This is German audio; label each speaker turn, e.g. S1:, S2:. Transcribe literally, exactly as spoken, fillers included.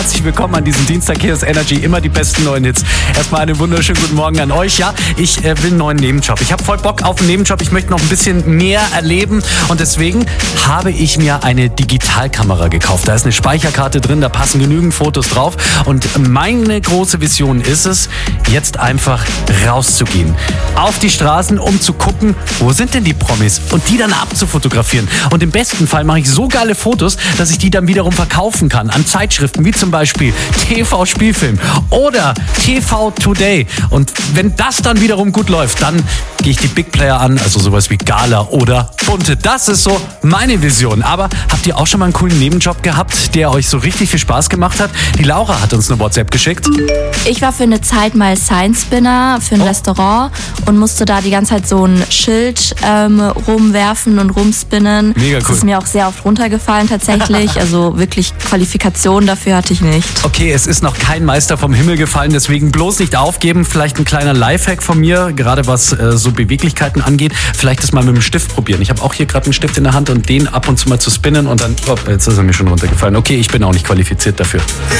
S1: Herzlich willkommen an diesem Dienstag. Hier ist Energy, immer die besten neuen Hits. Erstmal einen wunderschönen guten Morgen an euch. Ja, ich äh, will einen neuen Nebenjob. Ich habe voll Bock auf einen Nebenjob. Ich möchte noch ein bisschen mehr erleben und deswegen habe ich mir eine Digitalkamera gekauft. Da ist eine Speicherkarte drin, da passen genügend Fotos drauf und meine große Vision ist es, jetzt einfach rauszugehen. Auf die Straßen, um zu gucken, wo sind denn die Promis und die dann abzufotografieren. Und im besten Fall mache ich so geile Fotos, dass ich die dann wiederum verkaufen kann an Zeitschriften, wie zum Beispiel T V Spielfilm oder T V Today. Und wenn das dann wiederum gut läuft, dann gehe ich die Big Player an, also sowas wie Gala oder Bunte. Das ist so meine Vision. Aber habt ihr auch schon mal einen coolen Nebenjob gehabt, der euch so richtig viel Spaß gemacht hat? Die Laura hat uns eine WhatsApp geschickt.
S2: Ich war für eine Zeit mal Science Spinner für ein oh. Restaurant und musste da die ganze Zeit so ein Schild ähm, rumwerfen und rumspinnen.
S1: Mega cool.
S2: Das ist mir auch sehr oft runtergefallen tatsächlich. Also wirklich Qualifikation dafür hatte ich nicht.
S1: Okay, es ist noch kein Meister vom Himmel gefallen, deswegen bloß nicht aufgeben. Vielleicht ein kleiner Lifehack von mir, gerade was äh, so Beweglichkeiten angeht. Vielleicht das mal mit dem Stift probieren. Ich habe auch hier gerade einen Stift in der Hand und den ab und zu mal zu spinnen und dann, oh, jetzt ist er mir schon runtergefallen. Okay, ich bin auch nicht qualifiziert dafür.